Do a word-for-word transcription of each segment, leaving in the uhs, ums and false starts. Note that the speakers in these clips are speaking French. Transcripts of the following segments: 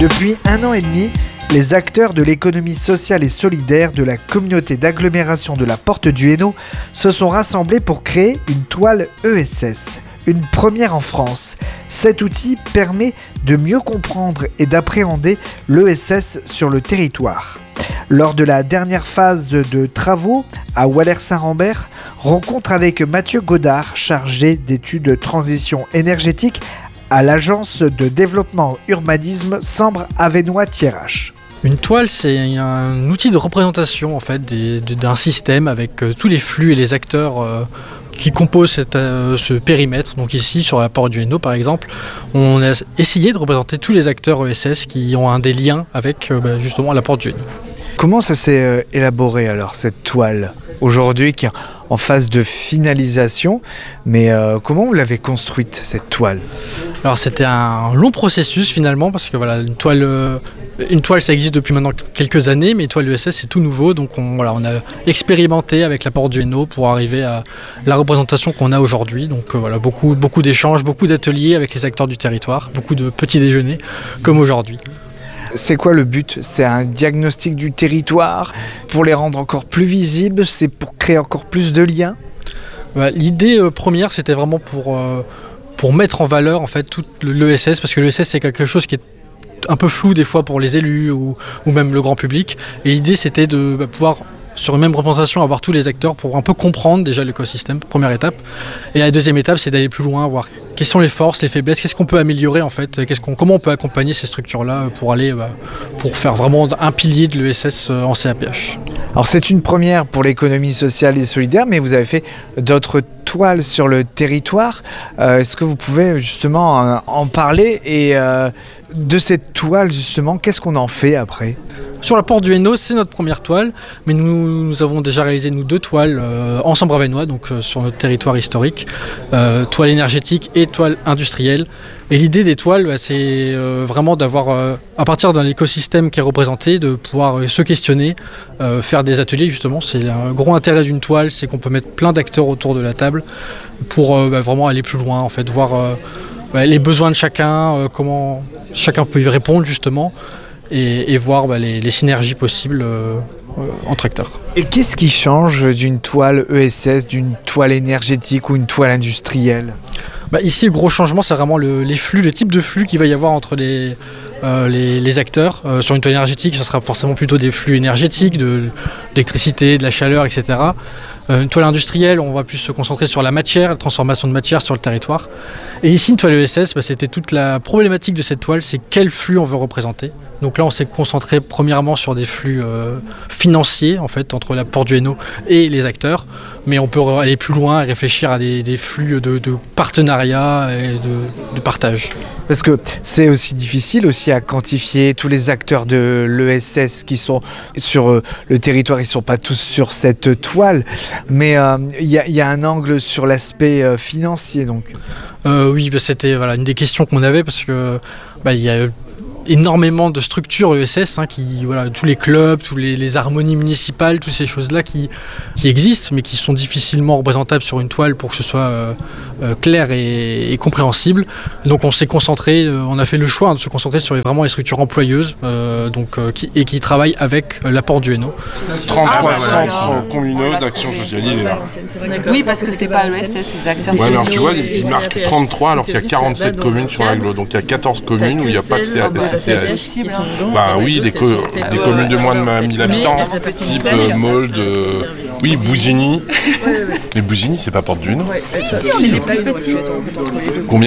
Depuis un an et demi, les acteurs de l'économie sociale et solidaire de la communauté d'agglomération de la Porte du Hainaut se sont rassemblés pour créer une toile E S S, une première en France. Cet outil permet de mieux comprendre et d'appréhender l'E S S sur le territoire. Lors de la dernière phase de travaux à Walers-Saint-Rambert, rencontre avec Mathieu Godard, chargé d'études de transition énergétique à l'agence de développement urbanisme Sambre-Avesnois-Thiérache. Une toile, c'est un outil de représentation en fait, des, d'un système avec euh, tous les flux et les acteurs euh, qui composent cette, euh, ce périmètre. Donc ici, sur la Porte du Hainaut par exemple, on a essayé de représenter tous les acteurs E S S qui ont un des liens avec euh, bah, justement la Porte du Hainaut. Comment ça s'est euh, élaboré alors, cette toile, aujourd'hui qui est en phase de finalisation, mais euh, comment vous l'avez construite, cette toile ? Alors c'était un long processus finalement, parce que voilà, une toile, euh, une toile ça existe depuis maintenant quelques années, mais une toile E S S c'est tout nouveau, donc on, voilà, on a expérimenté avec la Porte du Hainaut pour arriver à la représentation qu'on a aujourd'hui. Donc euh, voilà, beaucoup, beaucoup d'échanges, beaucoup d'ateliers avec les acteurs du territoire, beaucoup de petits déjeuners comme aujourd'hui. C'est quoi le but ? C'est un diagnostic du territoire pour les rendre encore plus visibles ? C'est pour créer encore plus de liens ? Bah, l'idée euh, première, c'était vraiment pour, euh, pour mettre en valeur en fait, tout l'E S S, parce que l'E S S, c'est quelque chose qui est un peu flou des fois pour les élus ou, ou même le grand public. Et l'idée, c'était de bah, pouvoir, sur une même représentation, avoir tous les acteurs pour un peu comprendre déjà l'écosystème, première étape. Et la deuxième étape, c'est d'aller plus loin, voir quelles sont les forces, les faiblesses, qu'est-ce qu'on peut améliorer en fait, qu'est-ce qu'on, comment on peut accompagner ces structures-là pour aller, bah, pour faire vraiment un pilier de l'E S S en C A P H. Alors c'est une première pour l'économie sociale et solidaire, mais vous avez fait d'autres toiles sur le territoire. Euh, est-ce que vous pouvez justement euh, en parler et euh, de cette toile justement, qu'est-ce qu'on en fait après ? Sur la Porte du Hainaut, c'est notre première toile, mais nous, nous avons déjà réalisé nous deux toiles euh, en Sambre-Avesnois, donc euh, sur notre territoire historique, euh, toile énergétique et toile industrielle. Et l'idée des toiles, bah, c'est euh, vraiment d'avoir, euh, à partir d'un écosystème qui est représenté, de pouvoir euh, se questionner, euh, faire des ateliers justement. C'est un gros intérêt d'une toile, c'est qu'on peut mettre plein d'acteurs autour de la table pour euh, bah, vraiment aller plus loin, en fait, voir euh, bah, les besoins de chacun, euh, comment chacun peut y répondre justement. Et, et voir bah, les, les synergies possibles euh, euh, entre acteurs. Et qu'est-ce qui change d'une toile E S S, d'une toile énergétique ou une toile industrielle ? Bah, ici, le gros changement, c'est vraiment le, les flux, le type de flux qu'il va y avoir entre les, euh, les, les acteurs. Euh, sur une toile énergétique, ce sera forcément plutôt des flux énergétiques, de, d'électricité, de la chaleur, et cetera. Euh, une toile industrielle, on va plus se concentrer sur la matière, la transformation de matière sur le territoire. Et ici, une toile E S S, bah, c'était toute la problématique de cette toile, c'est quel flux on veut représenter. Donc là, on s'est concentré premièrement sur des flux euh, financiers, en fait, entre la Porte du Hainaut et les acteurs. Mais on peut aller plus loin et réfléchir à des, des flux de, de partenariat et de, de partage. Parce que c'est aussi difficile aussi à quantifier tous les acteurs de l'E S S qui sont sur euh, le territoire. Ils ne sont pas tous sur cette toile. Mais il euh, y, y a un angle sur l'aspect euh, financier, donc. Euh, oui, bah, c'était voilà, une des questions qu'on avait parce que bah, y a énormément de structures E S S, hein, qui, voilà, tous les clubs, tous les, les harmonies municipales, toutes ces choses-là qui, qui existent, mais qui sont difficilement représentables sur une toile pour que ce soit euh, euh, clair et, et compréhensible. Donc on s'est concentré, euh, on a fait le choix hein, de se concentrer sur les, vraiment les structures employeuses euh, donc, euh, qui, et qui travaillent avec euh, la Porte du Hainaut. trente-trois ah, centres communaux d'action sociale, il est là. Oui, parce que c'est pas E S S, les acteurs. Ouais, mais alors tu vois, il marque trente-trois alors qu'il y a quarante-sept communes sur l'agglo. Donc il y a quatorze communes où il n'y a pas de C A S. C A S. Bah oui, des, co- des communes de moins de mille habitants, type euh, Molde, euh, oui, Bousigny. Mais Bousigny, c'est pas Porte du Hainaut. Si, si, on est les plus petits. Combien ?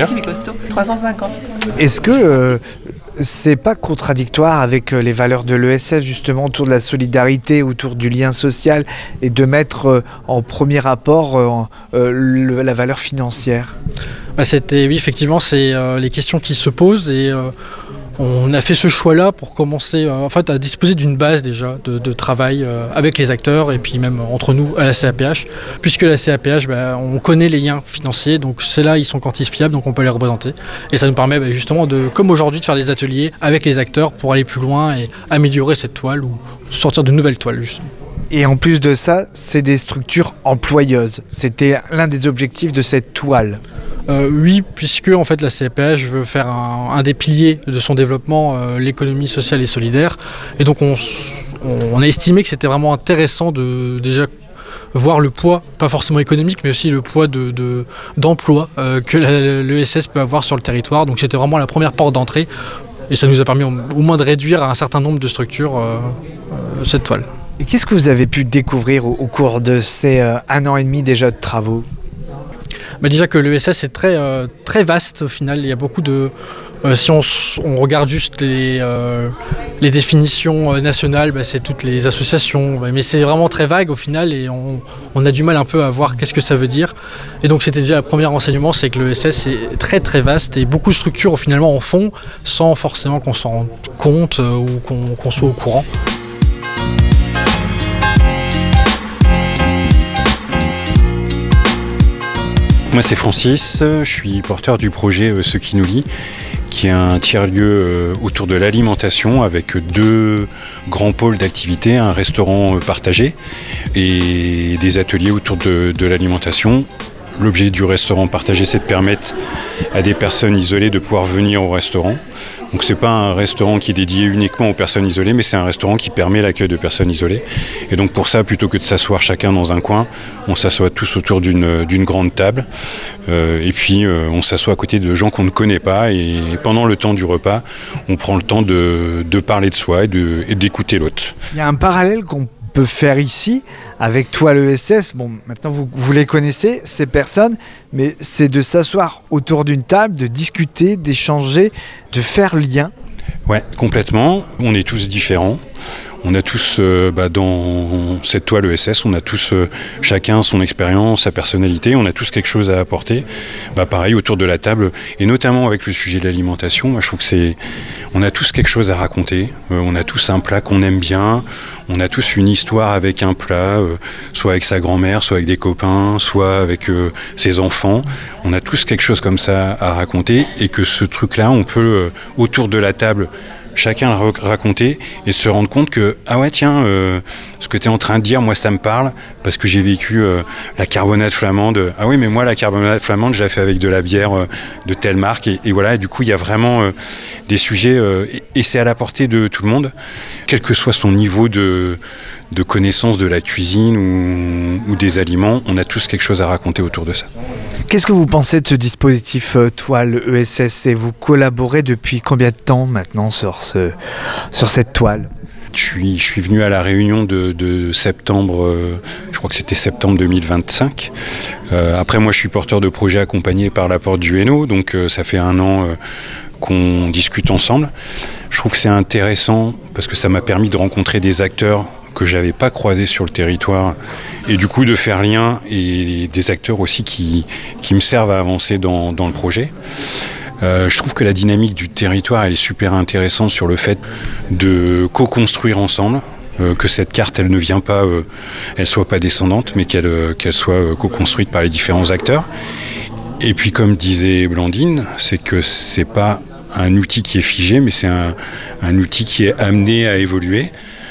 trois cent cinquante. Est-ce que euh, c'est pas contradictoire avec euh, les valeurs de l'E S S, justement, autour de la solidarité, autour du lien social, et de mettre euh, en premier rapport euh, euh, le, la valeur financière ? Bah, c'était, oui, effectivement, c'est euh, les questions qui se posent et euh, on a fait ce choix-là pour commencer euh, en fait, à disposer d'une base déjà de, de travail euh, avec les acteurs et puis même entre nous à la C A P H, puisque la C A P H, bah, on connaît les liens financiers, donc c'est là ils sont quantifiables, donc on peut les représenter. Et ça nous permet bah, justement, de, comme aujourd'hui, de faire des ateliers avec les acteurs pour aller plus loin et améliorer cette toile ou sortir de nouvelles toiles justement. Et en plus de ça, c'est des structures employeuses. C'était l'un des objectifs de cette toile. Euh, oui, puisque en fait la C P H veut faire un, un des piliers de son développement, euh, l'économie sociale et solidaire. Et donc on, on a estimé que c'était vraiment intéressant de déjà voir le poids, pas forcément économique, mais aussi le poids de, de, d'emploi euh, que l'E S S peut avoir sur le territoire. Donc c'était vraiment la première porte d'entrée. Et ça nous a permis au moins de réduire à un certain nombre de structures euh, euh, cette toile. Et qu'est-ce que vous avez pu découvrir au, au cours de ces euh, un an et demi déjà de travaux ? Bah déjà que l'E S S est très, euh, très vaste au final. Il y a beaucoup de... Euh, si on, on regarde juste les, euh, les définitions nationales, bah c'est toutes les associations. Mais c'est vraiment très vague au final et on, on a du mal un peu à voir qu'est-ce que ça veut dire. Et donc c'était déjà le premier renseignement, c'est que l'E S S est très très vaste et beaucoup de structures finalement en font sans forcément qu'on s'en rende compte euh, ou qu'on, qu'on soit au courant. Moi c'est Francis, je suis porteur du projet euh, Ce qui nous lie, qui est un tiers-lieu euh, autour de l'alimentation avec deux grands pôles d'activité, un restaurant euh, partagé et des ateliers autour de, de l'alimentation. L'objet du restaurant partagé, c'est de permettre à des personnes isolées de pouvoir venir au restaurant. Donc c'est pas un restaurant qui est dédié uniquement aux personnes isolées, mais c'est un restaurant qui permet l'accueil de personnes isolées. Et donc pour ça, plutôt que de s'asseoir chacun dans un coin, on s'assoit tous autour d'une, d'une grande table. Euh, et puis euh, on s'assoit à côté de gens qu'on ne connaît pas. Et pendant le temps du repas, on prend le temps de, de parler de soi et, de, et d'écouter l'autre. Il y a un parallèle qu'on peut faire ici avec Toile E S S. Bon, maintenant vous, vous les connaissez, ces personnes, mais c'est de s'asseoir autour d'une table, de discuter, d'échanger, de faire lien. Ouais, complètement. On est tous différents. On a tous, euh, bah, dans cette toile E S S, on a tous euh, chacun son expérience, sa personnalité, on a tous quelque chose à apporter. Bah, pareil, autour de la table, et notamment avec le sujet de l'alimentation, moi je trouve que c'est, on a tous quelque chose à raconter. Euh, on a tous un plat qu'on aime bien, on a tous une histoire avec un plat, euh, soit avec sa grand-mère, soit avec des copains, soit avec euh, ses enfants. On a tous quelque chose comme ça à raconter, et que ce truc-là, on peut, euh, autour de la table, chacun raconter et se rendre compte que ah ouais tiens euh, ce que tu es en train de dire moi ça me parle parce que j'ai vécu euh, la carbonade flamande. Ah oui mais moi la carbonade flamande je la fais avec de la bière euh, de telle marque et, et voilà et du coup il y a vraiment euh, des sujets euh, et, et c'est à la portée de tout le monde quel que soit son niveau de, de connaissance de la cuisine ou, ou des aliments, on a tous quelque chose à raconter autour de ça. Qu'est-ce que vous pensez de ce dispositif euh, Toile E S S et vous collaborez depuis combien de temps maintenant sur, ce, sur cette toile ? Je suis, je suis venu à la réunion de, de septembre, euh, je crois que c'était septembre deux mille vingt-cinq. Euh, après moi je suis porteur de projet accompagné par la Porte du Hainaut, donc euh, ça fait un an euh, qu'on discute ensemble. Je trouve que c'est intéressant parce que ça m'a permis de rencontrer des acteurs que j'avais pas croisés sur le territoire et du coup de faire lien et des acteurs aussi qui, qui me servent à avancer dans, dans le projet. Euh, je trouve que la dynamique du territoire elle est super intéressante sur le fait de co-construire ensemble, euh, que cette carte elle ne vient pas, euh, elle soit pas descendante mais qu'elle, euh, qu'elle soit euh, co-construite par les différents acteurs. Et puis comme disait Blandine, c'est que c'est pas un outil qui est figé mais c'est un, un outil qui est amené à évoluer.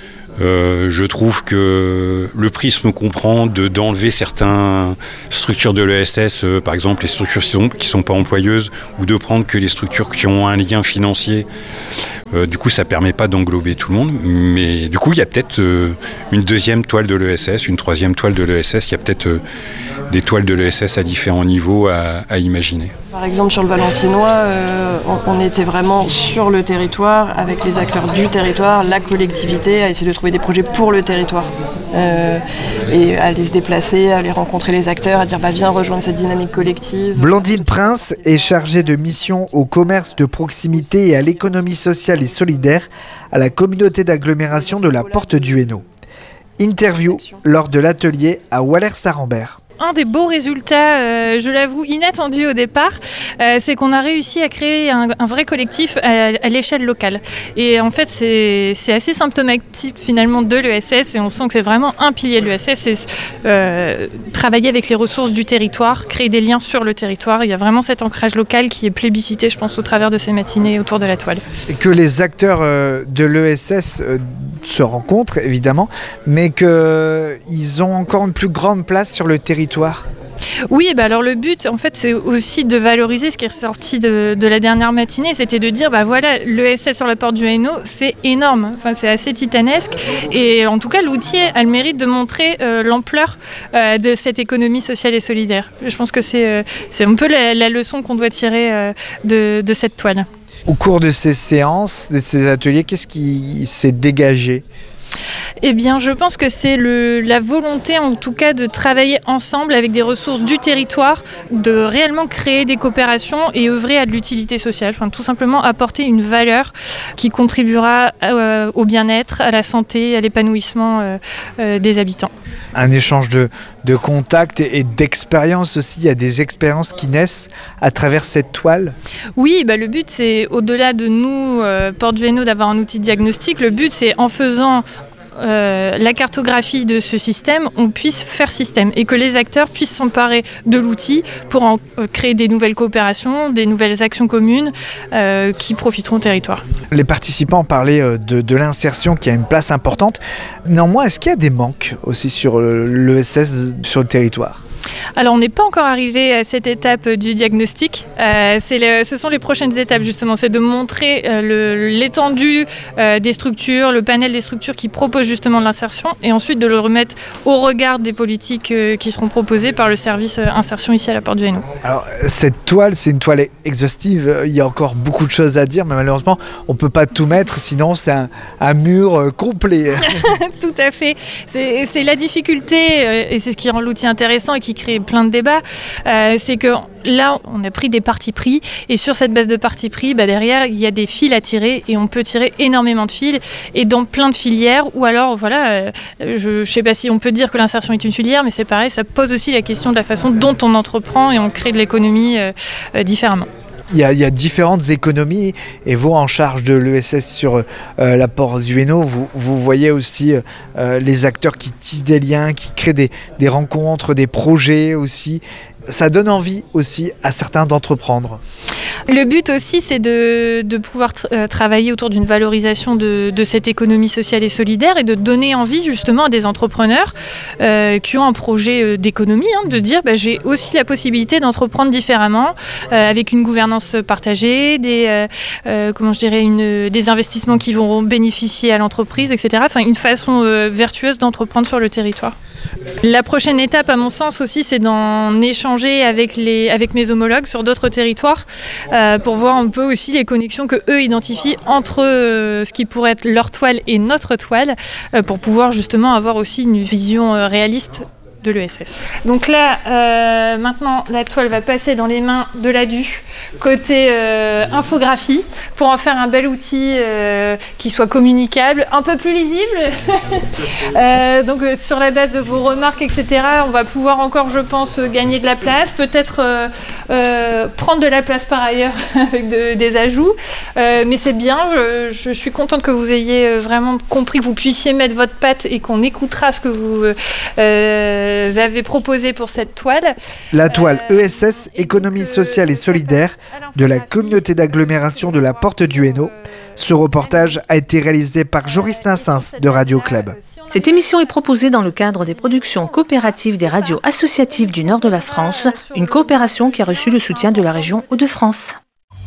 Euh, je trouve que le prisme comprend de, d'enlever certaines structures de l'E S S, euh, par exemple les structures qui sont, qui sont pas employeuses, ou de prendre que les structures qui ont un lien financier. Euh, du coup, ça permet pas d'englober tout le monde, mais du coup, il y a peut-être euh, une deuxième toile de l'E S S, une troisième toile de l'E S S. Il y a peut-être euh, des toiles de l'E S S à différents niveaux à, à imaginer. Par exemple, sur le Valenciennois, euh, on, on était vraiment sur le territoire, avec les acteurs du territoire, la collectivité, à essayer de trouver des projets pour le territoire. Euh, et à aller se déplacer, à aller rencontrer les acteurs, à dire bah, viens rejoindre cette dynamique collective. Blandine Prince est chargée de mission au commerce de proximité et à l'économie sociale et solidaire à la communauté d'agglomération de la Porte du Hainaut. Interview lors de l'atelier à Wallers-Sarrambert. Un des beaux résultats, euh, je l'avoue, inattendus au départ, euh, c'est qu'on a réussi à créer un, un vrai collectif à, à l'échelle locale. Et en fait, c'est, c'est assez symptomatique finalement de l'E S S et on sent que c'est vraiment un pilier de l'E S S. C'est euh, travailler avec les ressources du territoire, créer des liens sur le territoire. Il y a vraiment cet ancrage local qui est plébiscité, je pense, au travers de ces matinées autour de la toile. Et que les acteurs euh, de l'E S S euh, se rencontrent, évidemment, mais qu'ils ont encore une plus grande place sur le territoire. Oui, bah alors le but, en fait, c'est aussi de valoriser ce qui est ressorti de, de la dernière matinée, c'était de dire, bah voilà, l'E S S sur la porte du Hainaut, c'est énorme, enfin, c'est assez titanesque, et en tout cas, l'outil a le mérite de montrer euh, l'ampleur euh, de cette économie sociale et solidaire. Je pense que c'est, euh, c'est un peu la, la leçon qu'on doit tirer euh, de, de cette toile. Au cours de ces séances, de ces ateliers, qu'est-ce qui s'est dégagé ? Eh bien, je pense que c'est le, la volonté, en tout cas, de travailler ensemble avec des ressources du territoire, de réellement créer des coopérations et œuvrer à de l'utilité sociale. Enfin, tout simplement apporter une valeur qui contribuera euh, au bien-être, à la santé, à l'épanouissement euh, euh, des habitants. Un échange de, de contacts et, et d'expériences aussi. Il y a des expériences qui naissent à travers cette toile. Oui, bah, le but, c'est, au-delà de nous, euh, Porte du Hainaut, d'avoir un outil de diagnostic, le but, c'est en faisant Euh, la cartographie de ce système, on puisse faire système et que les acteurs puissent s'emparer de l'outil pour en euh, créer des nouvelles coopérations, des nouvelles actions communes euh, qui profiteront au territoire. Les participants parlaient de, de l'insertion qui a une place importante. Néanmoins, est-ce qu'il y a des manques aussi sur l'E S S sur le territoire ? Alors, on n'est pas encore arrivé à cette étape du diagnostic. Euh, c'est le, ce sont les prochaines étapes, justement. C'est de montrer euh, le, l'étendue euh, des structures, le panel des structures qui proposent justement de l'insertion, et ensuite de le remettre au regard des politiques euh, qui seront proposées par le service euh, insertion ici à la Porte du Hainaut. Alors, cette toile, c'est une toile exhaustive. Il y a encore beaucoup de choses à dire, mais malheureusement, on ne peut pas tout mettre, sinon c'est un, un mur euh, complet. Tout à fait. C'est, c'est la difficulté, euh, et c'est ce qui rend l'outil intéressant et qui crée plein de débats, euh, c'est que là, on a pris des partis pris, et sur cette base de partis pris, bah derrière, il y a des fils à tirer, et on peut tirer énormément de fils, et dans plein de filières, ou alors, voilà, euh, je ne sais pas si on peut dire que l'insertion est une filière, mais c'est pareil, ça pose aussi la question de la façon dont on entreprend, et on crée de l'économie euh, euh, différemment. Il y, a, il y a différentes économies, et vous, en charge de l'E S S sur euh, la Porte du Hainaut, vous, vous voyez aussi euh, les acteurs qui tissent des liens, qui créent des, des rencontres, des projets aussi. Ça donne envie aussi à certains d'entreprendre. Le but aussi, c'est de, de pouvoir tra- travailler autour d'une valorisation de, de cette économie sociale et solidaire, et de donner envie justement à des entrepreneurs euh, qui ont un projet d'économie, hein, de dire bah, j'ai aussi la possibilité d'entreprendre différemment, euh, avec une gouvernance partagée, des, euh, euh, comment je dirais, une, des investissements qui vont bénéficier à l'entreprise, et cetera. Enfin, une façon euh, vertueuse d'entreprendre sur le territoire. La prochaine étape, à mon sens aussi, c'est d'en échanger avec, les, avec mes homologues sur d'autres territoires, euh, pour voir un peu aussi les connexions que eux identifient entre euh, ce qui pourrait être leur toile et notre toile, euh, pour pouvoir justement avoir aussi une vision euh, réaliste de l'E S S. Donc là, euh, maintenant, la toile va passer dans les mains de l'A D U, côté euh, infographie, pour en faire un bel outil euh, qui soit communicable, un peu plus lisible. euh, donc euh, sur la base de vos remarques, et cetera, on va pouvoir encore, je pense, gagner de la place, peut-être euh, euh, prendre de la place par ailleurs avec de, des ajouts. Euh, mais c'est bien, je, je suis contente que vous ayez vraiment compris, que vous puissiez mettre votre patte et qu'on écoutera ce que vous... Euh, Vous avez proposé pour cette toile. La toile E S S, économie sociale et solidaire, de la communauté d'agglomération de la Porte du Hainaut. Ce reportage a été réalisé par Joris Nassens de Radio Club. Cette émission est proposée dans le cadre des productions coopératives des radios associatives du nord de la France, une coopération qui a reçu le soutien de la région Hauts-de-France.